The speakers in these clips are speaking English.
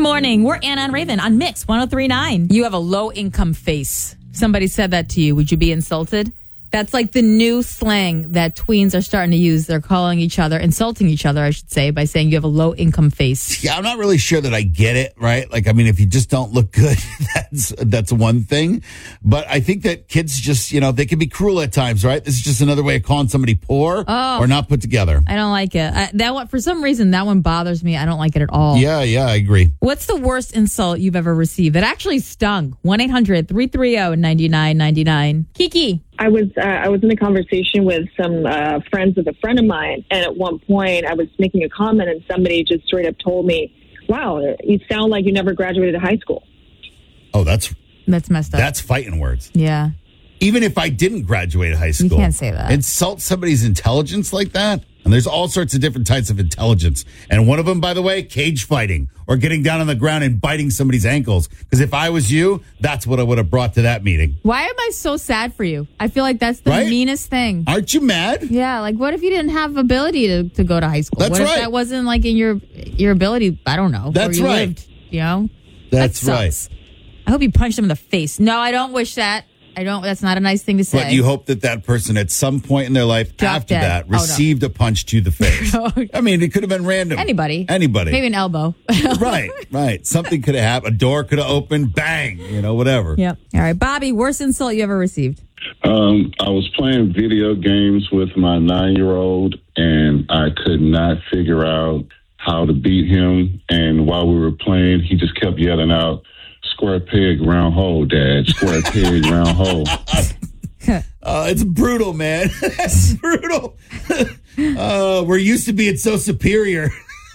morning. We're Anna and Raven on Mix 103.9. You have a low-income face. Somebody said that to you. Would you be insulted? That's like the new slang that tweens are starting to use. They're calling each other, insulting each other, I should say, by saying you have a low-income face. Yeah, I'm not really sure that I get it, right? Like, I mean, if you just don't look good, that's one thing. But I think that kids just, they can be cruel at times, right? This is just another way of calling somebody poor or not put together. I don't like it. For some reason, that one bothers me. I don't like it at all. Yeah, I agree. What's the worst insult you've ever received that actually stung? 1-800-330-9999. Kiki. I was in a conversation with some friends of a friend of mine, and at one point I was making a comment, and somebody just straight up told me, "Wow, you sound like you never graduated high school." Oh, that's messed up. That's fighting words. Yeah. Even if I didn't graduate high school, you can't say that. Insult somebody's intelligence like that. And there's all sorts of different types of intelligence. And one of them, by the way, cage fighting or getting down on the ground and biting somebody's ankles. Because if I was you, that's what I would have brought to that meeting. Why am I so sad for you? I feel like that's the meanest thing. Aren't you mad? Yeah, like what if you didn't have ability to go to high school? That's what right. if that wasn't like in your ability? I don't know. That's where you right. lived, That's that right. sucks. I hope you punched him in the face. No, I don't wish that. I don't. That's not a nice thing to say. But you hope that person at some point in their life after dead. that received a punch to the face. I mean, it could have been random. Anybody. Maybe an elbow. Right. Something could have happened. A door could have opened. Bang. Whatever. Yep. All right. Bobby, worst insult you ever received? I was playing video games with my 9-year-old, and I could not figure out how to beat him. And while we were playing, he just kept yelling out, "Square peg, round hole, Dad. Square peg, round hole." It's brutal, man. It's brutal. We're used to being so superior.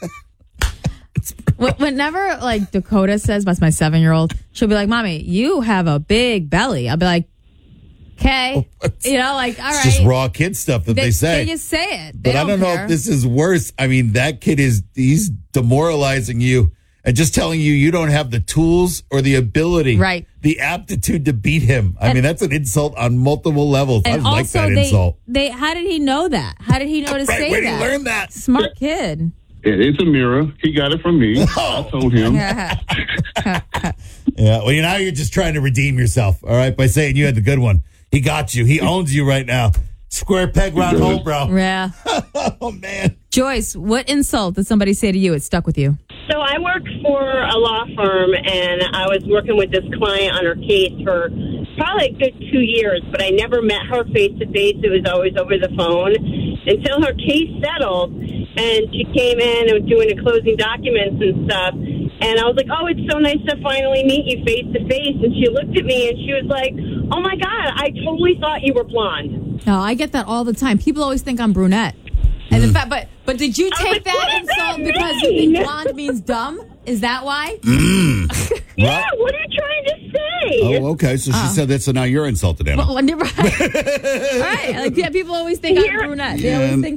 Whenever Dakota says, that's my 7-year-old, she'll be like, "Mommy, you have a big belly." I'll be like, "Okay." All right. It's just raw kid stuff that they say. They just say it. But I don't know if this is worse. I mean, that kid he's demoralizing you. And just telling you don't have the tools or the ability, the aptitude to beat him. I mean, that's an insult on multiple levels. I like that insult. How did he know that? How did he know to say where that? did he learn that? Smart kid. It's a mirror. He got it from me. I told him. Yeah, well, now you're just trying to redeem yourself, all right, by saying you had the good one. He got you. He owns you right now. Square peg, round hole, bro. Yeah. Oh, man. Joyce, what insult did somebody say to you? It stuck with you. So I work for a law firm, and I was working with this client on her case for probably a good 2 years, but I never met her face-to-face. It was always over the phone until her case settled, and she came in and was doing the closing documents and stuff. And I was like, "Oh, it's so nice to finally meet you face-to-face." And she looked at me, and she was like, "Oh, my God, I totally thought you were blonde." No, I get that all the time. People always think I'm brunette. And in fact, but did you take that insult because you think blonde means dumb? Is that why? Yeah, what are you trying to say? Oh, okay. So she said that, so now you're insulted, Emma. Right. Right. People always think I'm brunette. They always think